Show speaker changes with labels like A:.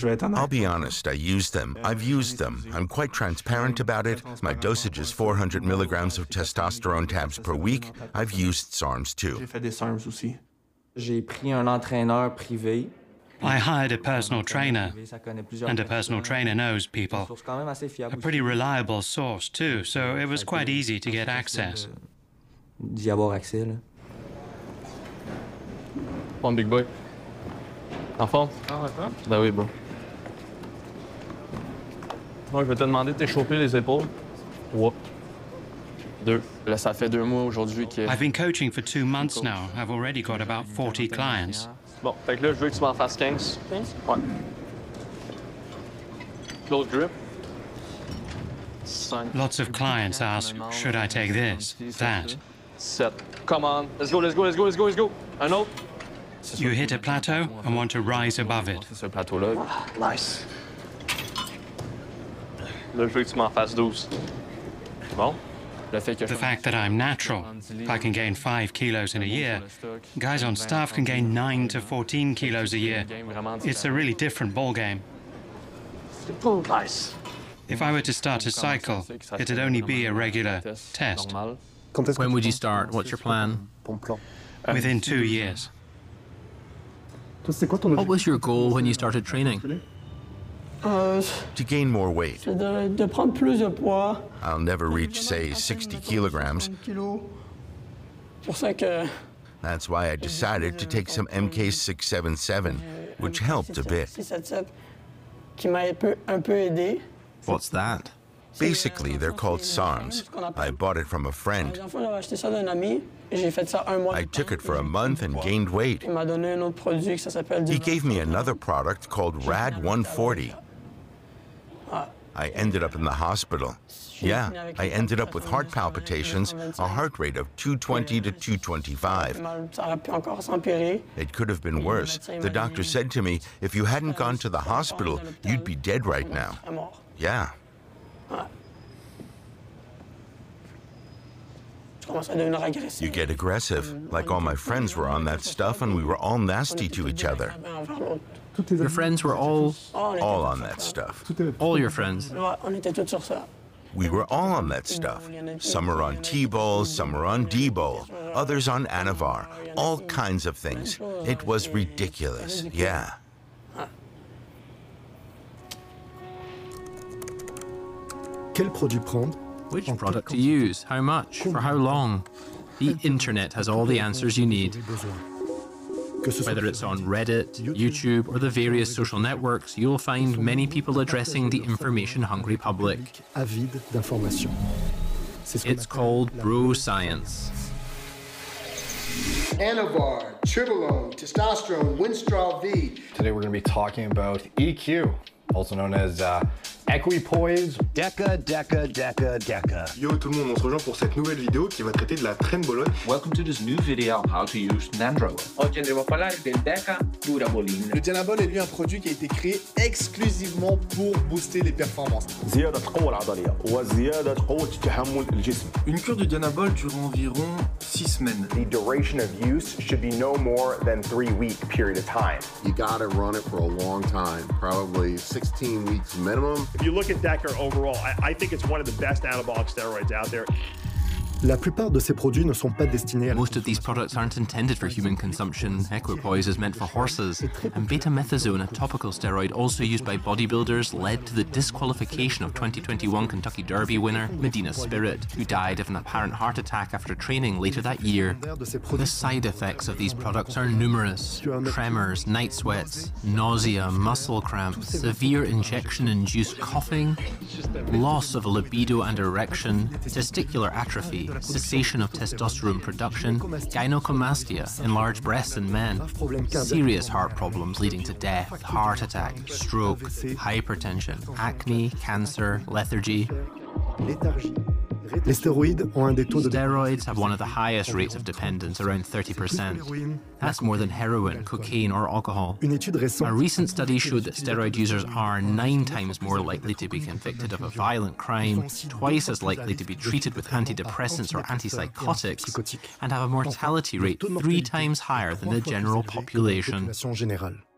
A: I'll be honest, I use them. I've used them. I'm quite transparent about it. My dosage is 400 milligrams of testosterone tabs per week. I've used SARMs too.
B: I hired a personal trainer, and a personal trainer knows people. A pretty reliable source too, so it was quite easy to get access.
C: Bon, big boy. En forme?
D: Ah, d'accord.
C: Ben oui, bro. Moi, je vais te demander de t'échauffer les épaules. 3, 2. Là, ça fait 2 mois aujourd'hui que...
B: I've been coaching for 2 months now. I've already got about 40 clients.
C: Bon, fait que là, je veux que tu m'en fasses 15. 15? Ouais. Close grip. 5.
B: Lots of clients ask, should I take this, that?
C: 7. Come on. Let's go, let's go, let's go, let's go, let's go. Un autre.
B: You hit a plateau and want to rise above it.
C: C'est ce plateau-là. Nice. Là, je veux que tu m'en fasses 12. Bon.
B: The fact that I'm natural, I can gain 5 kilos in a year. Guys on staff can gain 9 to 14 kilos a year. It's a really different ballgame.
C: Nice.
B: If I were to start a cycle, it'd only be a regular test.
E: When would you start? What's your plan?
B: Within 2 years.
E: What was your goal when you started training?
A: To gain more weight. I'll never reach, say, 60 kilograms. That's why I decided to take some MK677, which helped a bit.
E: What's that?
A: Basically, they're called SARMs. I bought it from a friend. I took it for a month and gained weight. He gave me another product called RAD 140. I ended up in the hospital. Yeah, I ended up with heart palpitations, a heart rate of 220 to 225. It could have been worse. The doctor said to me, if you hadn't gone to the hospital, you'd be dead right now. Yeah. You get aggressive. Like all my friends were on that stuff and we were all nasty to each other.
E: Your friends were all
A: on that stuff.
E: All your friends?
A: We were all on that stuff. Some are on T-Bol, some are on D-Bol, others on Anavar, all kinds of things. It was ridiculous, yeah.
F: Quel produit prendre?
E: Which product to use? How much? For how long? The internet has all the answers you need. Whether it's on Reddit, YouTube, or the various social networks, you'll find many people addressing the information-hungry public. It's called bro science.
G: Anavar, Tribolone, Testosterone, Winstrol V.
H: Today we're going to be talking about EQ, also known as Equipoise.
I: Deca.
J: Yo tout le monde, on se rejoint pour cette nouvelle vidéo qui va traiter de la Trenbolone.
I: Welcome to this new video on how to use Nandrolone.
K: Oggi andremo a parlare del Deca Durabolin.
L: Le Dianabol est lui un produit qui a été créé exclusivement pour booster les performances.
M: زيادة القوة العضلية وزيادة قوة تحمل الجسم.
N: Une cure de Dianabol dure environ 6 semaines.
H: The duration of use should be no more than 3-week period of time.
O: You gotta run it for a long time, probably 16 weeks minimum.
P: If you look at Deca overall, I think it's one of the best anabolic steroids out there.
F: La plupart de ces produits ne sont pas destinés à...
E: Most of these products aren't intended for human consumption. Equipoise is meant for horses. And betamethasone, a topical steroid also used by bodybuilders, led to the disqualification of 2021 Kentucky Derby winner Medina Spirit, who died of an apparent heart attack after training later that year. The side effects of these products are numerous. Tremors, night sweats, nausea, muscle cramps, severe injection-induced coughing, loss of libido and erection, testicular atrophy, cessation of testosterone production, gynecomastia, enlarged breasts in men, serious heart problems leading to death, heart attack, stroke, hypertension, acne, cancer, lethargy.
F: Les stéroïdes ont un des taux de...
E: Steroids have one of the highest rates of dependence, around 30%. That's more than heroin, cocaine, or alcohol. A recent study showed that steroid users are 9 times more likely to be convicted of a violent crime, twice as likely to be treated with antidepressants or antipsychotics, and have a mortality rate 3 times higher than the general population.